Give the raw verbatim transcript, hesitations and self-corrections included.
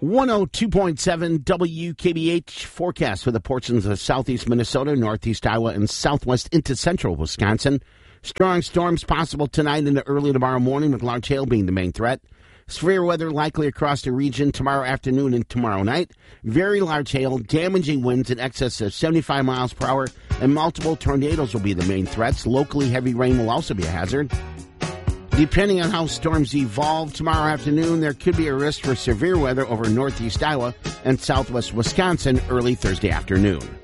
one oh two point seven W K B H forecast for the portions of southeast Minnesota, northeast Iowa, and southwest into central Wisconsin. Strong storms possible tonight into early tomorrow morning, with large hail being the main threat. Severe weather likely across the region tomorrow afternoon and tomorrow night. Very large hail, damaging winds in excess of seventy-five miles per hour, and multiple tornadoes will be the main threats. Locally, heavy rain will also be a hazard. Depending on how storms evolve tomorrow afternoon, there could be a risk for severe weather over northeast Iowa and southwest Wisconsin early Thursday afternoon.